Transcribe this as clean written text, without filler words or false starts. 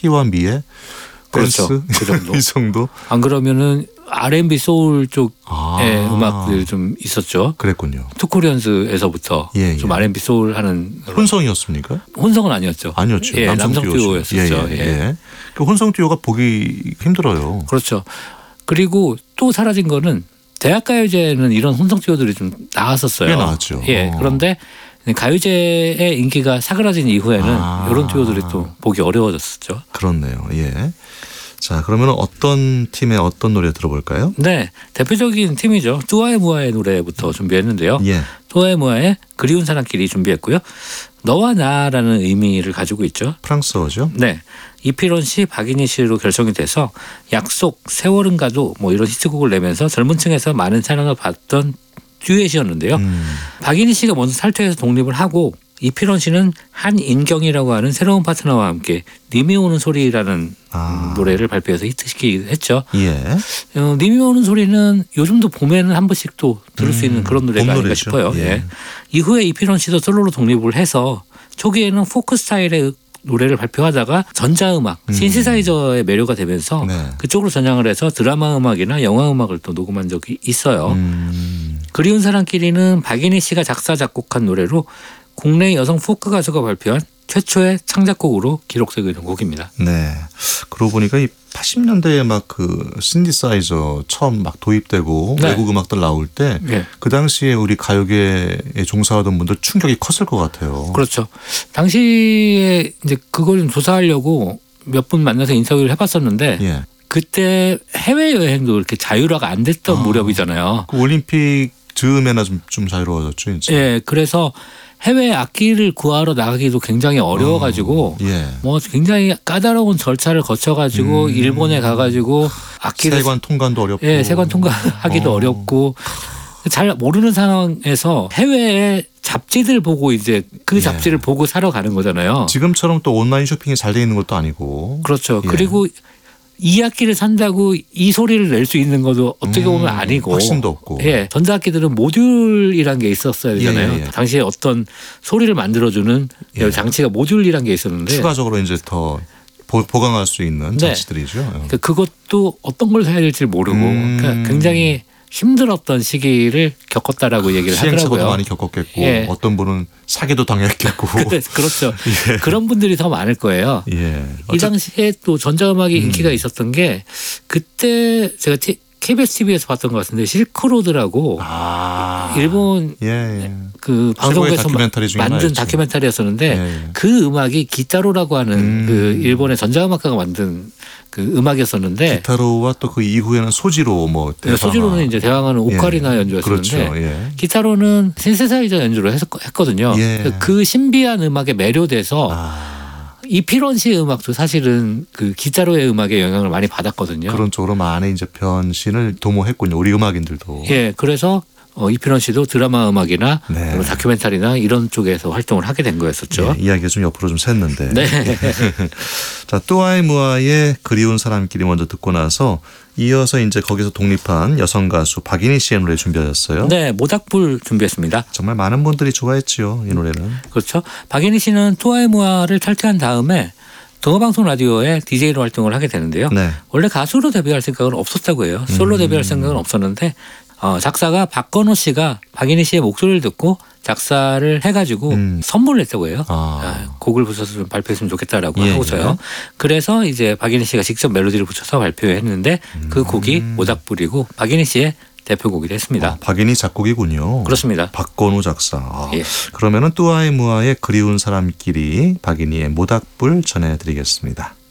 P와 미의 그렇죠. 댄스 그 정도. 이 정도. 안 그러면은 R&B 소울 쪽의 음악들 좀 있었죠. 그랬군요. 투코리언스에서부터 예, 좀 예. R&B 소울 하는 혼성이었습니까? 혼성은 아니었죠. 아니었죠. 예, 남성 듀오죠. 듀오였었죠. 예, 예, 예. 그 혼성 듀오가 보기 힘들어요. 그렇죠. 그리고 또 사라진 거는 대학가요제는 이런 혼성 듀오들이 좀 나왔었어요. 꽤 나왔죠. 예. 그런데 가요제의 인기가 사그라진 이후에는 이런 듀오들이 또 보기 어려워졌었죠. 그렇네요. 예. 자, 그러면 어떤 팀의 어떤 노래 들어볼까요? 네, 대표적인 팀이죠. 뚜아에무아의 노래부터 준비했는데요. 예. 뚜아에무아의 그리운 사람끼리 준비했고요. 너와 나라는 의미를 가지고 있죠. 프랑스어죠. 네, 이필원 씨, 박인희 씨로 결정이 돼서 약속, 세월은 가도 뭐 이런 히트곡을 내면서 젊은 층에서 많은 사랑을 받던 듀엣이었는데요. 박인희 씨가 먼저 탈퇴해서 독립을 하고 이필원 씨는 한인경이라고 하는 새로운 파트너와 함께 님이 오는 소리라는 노래를 발표해서 히트시키기도 했죠. 예. 님이 오는 소리는 요즘도 봄에는 한 번씩 또 들을 수 있는 그런 노래가 아닌가 싶어요. 예. 예. 이후에 이필원 씨도 솔로로 독립을 해서 초기에는 포크 스타일의 노래를 발표하다가 전자음악, 신시사이저의 매료가 되면서 네. 그쪽으로 전향을 해서 드라마 음악이나 영화 음악을 또 녹음한 적이 있어요. 그리운 사람끼리는 박인희 씨가 작사 작곡한 노래로 국내 여성 포크 가수가 발표한 최초의 창작곡으로 기록되고 있는 곡입니다. 네. 그러고 보니까 이 80년대에 막 그 신디사이저 처음 막 도입되고 네. 외국 음악들 나올 때 그 당시에 우리 가요계에 종사하던 분들 충격이 컸을 것 같아요. 그렇죠. 당시에 이제 그걸 좀 조사하려고 몇 분 만나서 인터뷰를 해봤었는데 예. 그때 해외 여행도 이렇게 자유화가 안 됐던 무렵이잖아요. 그 올림픽 즈음에나 좀 자유로워졌죠, 이제. 예, 그래서 해외 악기를 구하러 나가기도 굉장히 어려워가지고 예. 뭐 굉장히 까다로운 절차를 거쳐가지고 일본에 가가지고 악기를 세관 통관도 어렵고. 예, 세관 통과하기도 어렵고 잘 모르는 상황에서 해외에 잡지들 보고 이제 그 잡지를 보고 사러 가는 거잖아요. 지금처럼 또 온라인 쇼핑이 잘 돼 있는 것도 아니고. 그렇죠. 예. 그리고 이 악기를 산다고 이 소리를 낼 수 있는 것도 어떻게 보면 아니고 확신도 없고. 예, 전자악기들은 모듈이란 게 있었어야 되잖아요. 예. 당시에 어떤 소리를 만들어주는 장치가 모듈이란 게 있었는데 추가적으로 이제 더 보강할 수 있는 장치들이죠. 그러니까 그것도 어떤 걸 사야 될지 모르고 그러니까 굉장히 힘들었던 시기를 겪었다라고 얘기를 시행착오도 하더라고요. 많이 겪었겠고 예. 어떤 분은 사기도 당했겠고. 그렇죠. 예. 그런 분들이 더 많을 거예요. 예. 이 당시에 또 전자음악이 인기가 있었던 게 그때 제가 KBS TV에서 봤던 것 같은데 실크로드라고 일본 예. 그 방송국에서 다큐멘터리 중에 만든 하나였죠. 다큐멘터리였었는데 예. 그 음악이 기타로라고 하는 그 일본의 전자음악가가 만든 그 음악이었었는데 기타로와 또 그 이후에는 소지로 뭐 소지로는 이제 대항하는 오카리나 연주였었는데 그렇죠. 예. 기타로는 신세사이저 연주를 했거든요. 예. 그 신비한 음악에 매료돼서 이필원 씨의 음악도 사실은 그 기타로의 음악에 영향을 많이 받았거든요. 그런 쪽으로 많이 이제 변신을 도모했군요. 우리 음악인들도. 예, 그래서 이필원 씨도 드라마 음악이나 네. 다큐멘터리나 이런 쪽에서 활동을 하게 된 거였었죠. 예, 이야기가 좀 옆으로 좀 샜는데. 네. 자, 뚜아이무아의 그리운 사람끼리 먼저 듣고 나서 이어서 이제 거기서 독립한 여성 가수 박인희 씨의 노래 준비하셨어요. 네, 모닥불 준비했습니다. 정말 많은 분들이 좋아했지요, 이 노래는. 그렇죠. 박인희 씨는 뚜아이무아를 탈퇴한 다음에 동아방송 라디오에 DJ로 활동을 하게 되는데요. 네. 원래 가수로 데뷔할 생각은 없었다고 해요. 솔로 데뷔할 생각은 없었는데 작사가 박건호 씨가 박인희 씨의 목소리를 듣고 작사를 해가지고 선물을 했다고 해요. 곡을 붙여서 좀 발표했으면 좋겠다라고 하고서요. 그래서 이제 박인희 씨가 직접 멜로디를 붙여서 발표했는데 그 곡이 모닥불이고 박인희 씨의 대표곡이 됐습니다. 박인희 작곡이군요. 그렇습니다. 박건우 작사. 예. 그러면은 뚜아이무아의 그리운 사람끼리 박인희의 모닥불 전해드리겠습니다.